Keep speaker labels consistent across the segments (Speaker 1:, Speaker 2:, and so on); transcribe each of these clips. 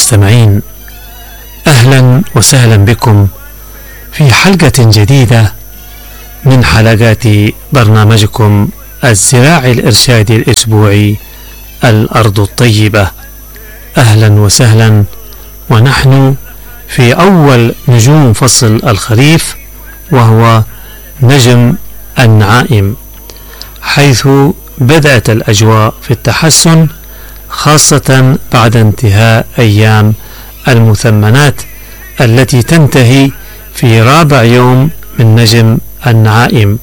Speaker 1: المستمعين، أهلا وسهلا بكم في حلقة جديدة من حلقات برنامجكم الزراعي الإرشادي الأسبوعي الأرض الطيبة. أهلا وسهلا، ونحن في أول نجوم فصل الخريف، وهو نجم النعائم، حيث بدأت الأجواء في التحسن، خاصة بعد انتهاء أيام المثمنات التي تنتهي في رابع يوم من نجم النعائم.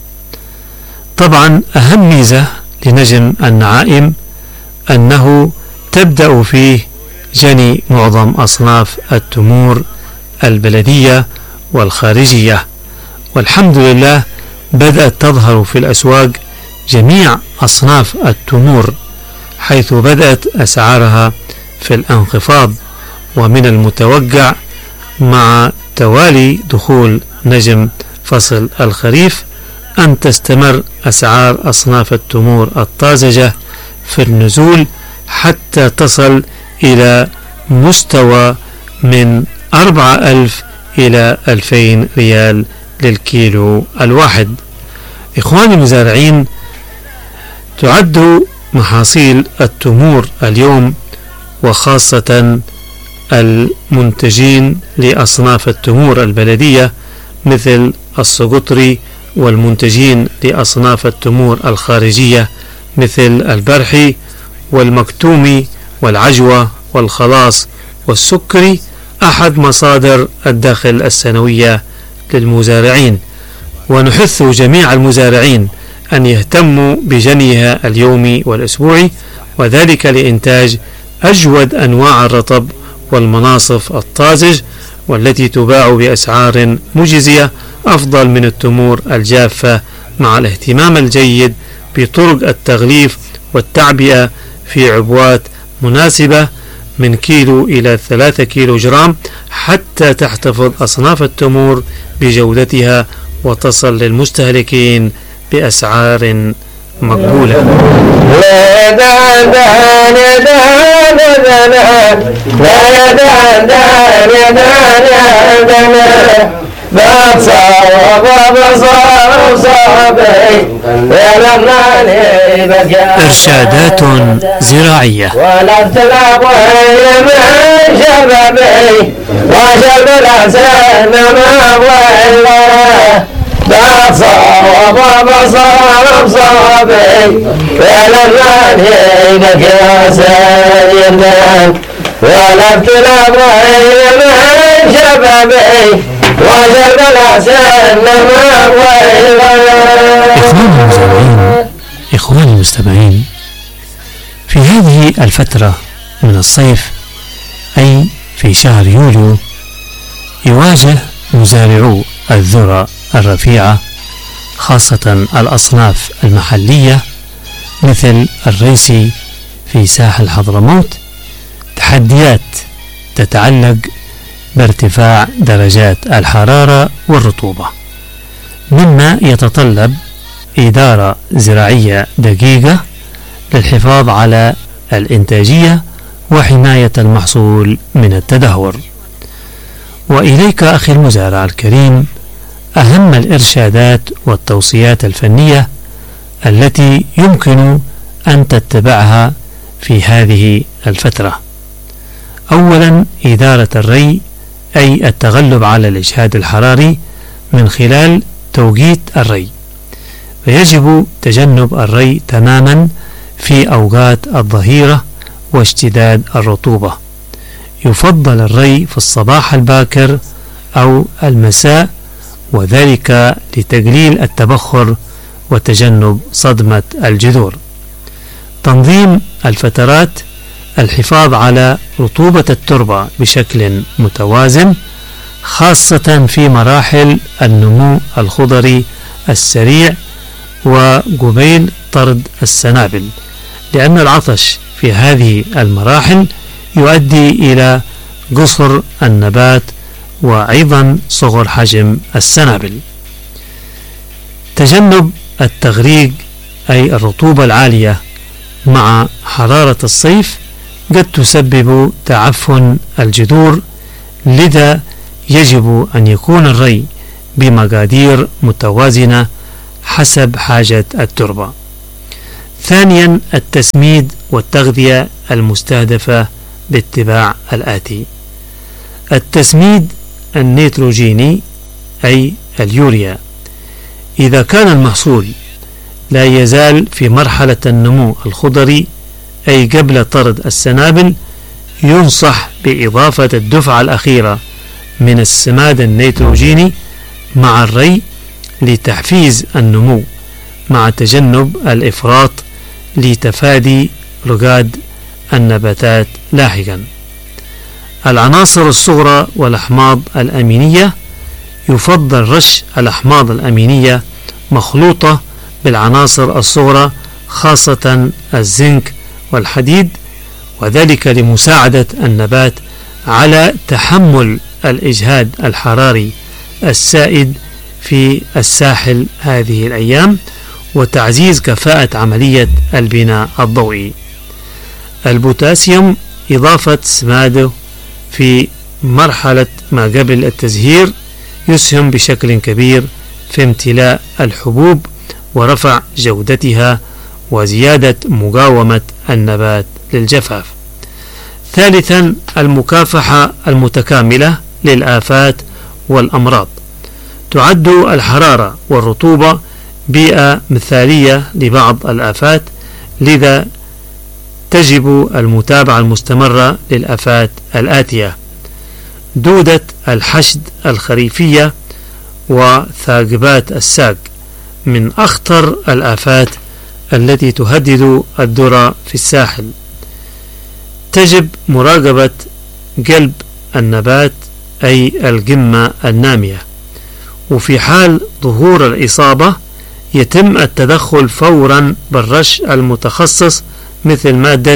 Speaker 1: طبعا أهم ميزة لنجم النعائم أنه تبدأ فيه جني معظم أصناف التمور البلدية والخارجية، والحمد لله بدأت تظهر في الأسواق جميع أصناف التمور، حيث بدأت أسعارها في الانخفاض. ومن المتوقع مع توالي دخول نجم فصل الخريف أن تستمر أسعار أصناف التمور الطازجة في النزول حتى تصل إلى مستوى من 4000 إلى 2000 ريال للكيلو الواحد. إخواني المزارعين، تعد محاصيل التمور اليوم، وخاصة المنتجين لأصناف التمور البلدية مثل السقطري، والمنتجين لأصناف التمور الخارجية مثل البرحي والمكتومي والعجوة والخلاص والسكري، أحد مصادر الدخل السنوية للمزارعين. ونحث جميع المزارعين أن يهتموا بجنيها اليومي والأسبوعي، وذلك لإنتاج أجود أنواع الرطب والمناصف الطازج، والتي تباع بأسعار مجزية أفضل من التمور الجافة، مع الاهتمام الجيد بطرق التغليف والتعبئة في عبوات مناسبة من كيلو إلى 3 كيلو جرام، حتى تحتفظ أصناف التمور بجودتها وتصل للمستهلكين بأسعار مقبولة. إرشادات زراعية. ولا تلعب من شبابي وشرب الأحسن ما ولا بصاب بصاب صابي فلما نيبك يا سيدنا ولا تلعب من شبابي وشرب الأحسن ما ولا. إخواني المستمعين، في هذه الفترة من الصيف، أي في شهر يوليو، يواجه مزارعو الذرة الرفيعة، خاصة الأصناف المحلية مثل الريسي في ساحل حضرموت، تحديات تتعلق بارتفاع درجات الحرارة والرطوبة، مما يتطلب إدارة زراعية دقيقة للحفاظ على الإنتاجية وحماية المحصول من التدهور. وإليك أخي المزارع الكريم أهم الإرشادات والتوصيات الفنية التي يمكن أن تتبعها في هذه الفترة. أولا، إدارة الري، أي التغلب على الإجهاد الحراري من خلال توقيت الري، فيجب تجنب الري تماما في أوقات الظهيرة واشتداد الرطوبة. يفضل الري في الصباح الباكر أو المساء، وذلك لتقليل التبخر وتجنب صدمة الجذور. تنظيم الفترات، الحفاظ على رطوبة التربة بشكل متوازن، خاصة في مراحل النمو الخضري السريع وقبيل طرد السنابل، لأن العطش في هذه المراحل يؤدي إلى قصر النبات وأيضا صغر حجم السنابل. تجنب التغريق، أي الرطوبة العالية مع حرارة الصيف، قد تسبب تعفن الجذور، لذا يجب أن يكون الري بمقادير متوازنة حسب حاجة التربة. ثانيا، التسميد والتغذية المستهدفة باتباع الآتي: التسميد النيتروجيني أي اليوريا. إذا كان المحصول لا يزال في مرحلة النمو الخضري أي قبل طرد السنابل، ينصح بإضافة الدفعة الأخيرة من السماد النيتروجيني مع الري لتحفيز النمو، مع تجنب الإفراط لتفادي رقاد النباتات لاحقا. العناصر الصغرى والأحماض الأمينية: يفضل رش الأحماض الأمينية مخلوطة بالعناصر الصغرى خاصة الزنك والحديد، وذلك لمساعدة النبات على تحمل الإجهاد الحراري السائد في الساحل هذه الأيام، وتعزيز كفاءة عملية البناء الضوئي. البوتاسيوم: إضافة سماده في مرحلة ما قبل التزهير يسهم بشكل كبير في امتلاء الحبوب ورفع جودتها وزيادة مقاومة النبات للجفاف. ثالثا، المكافحة المتكاملة للآفات والأمراض. تعد الحرارة والرطوبة بيئة مثالية لبعض الآفات، لذا تجب المتابعة المستمرة للآفات الآتية: دودة الحشد الخريفية وثاقبات الساق، من أخطر الآفات التي تهدد الذرة في الساحل. تجب مراقبة قلب النبات أي القمة النامية، وفي حال ظهور الإصابة يتم التدخل فورا بالرش المتخصص مثل مادة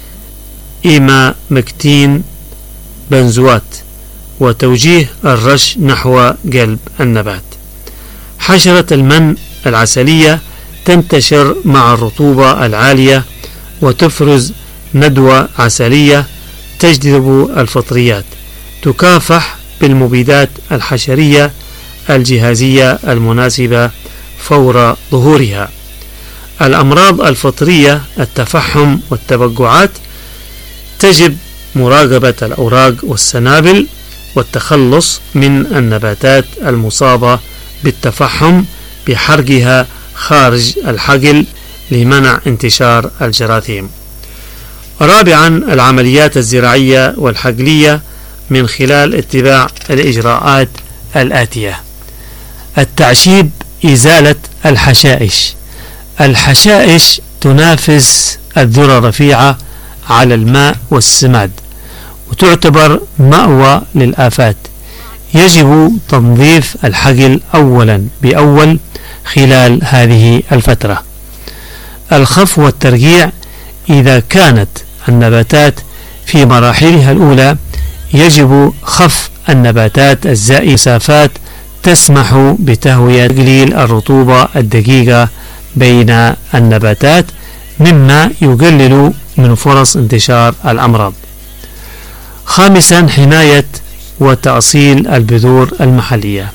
Speaker 1: إيمامكتين بنزوات، وتوجيه الرش نحو قلب النبات. حشرة المن العسلية تنتشر مع الرطوبة العالية وتفرز ندوة عسلية تجذب الفطريات، تكافح بالمبيدات الحشرية الجهازية المناسبة فور ظهورها. الأمراض الفطرية: التفحم والتبقعات، تجب مراقبة الأوراق والسنابل والتخلص من النباتات المصابة بالتفحم بحرقها خارج الحقل لمنع انتشار الجراثيم. رابعا، العمليات الزراعية والحقلية من خلال اتباع الإجراءات الآتية: التعشيب، إزالة الحشائش. الحشائش تنافس الذرة الرفيعة على الماء والسماد وتعتبر مأوى للآفات. يجب تنظيف الحقل أولا بأول خلال هذه الفترة. الخف والترقيع: إذا كانت النباتات في مراحلها الأولى يجب خف النباتات الزائدة مسافات تسمح بتهوية تقليل الرطوبة الدقيقة بين النباتات، مما يقلل من فرص انتشار الأمراض. خامسا، حماية وتأصيل البذور المحلية.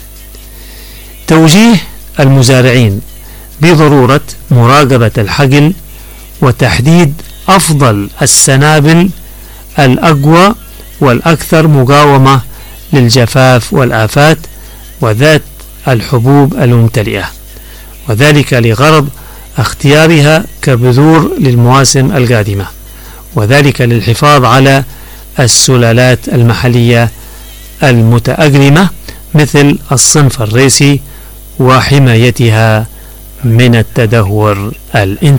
Speaker 1: توجيه المزارعين بضرورة مراقبة الحقل وتحديد أفضل السنابل الأقوى والأكثر مقاومة للجفاف والآفات وذات الحبوب الممتلئة، وذلك لغرض اختيارها كبذور للمواسم القادمة، وذلك للحفاظ على السلالات المحلية المتأقلمة مثل الصنف الريسي وحمايتها من التدهور الإنتاجي.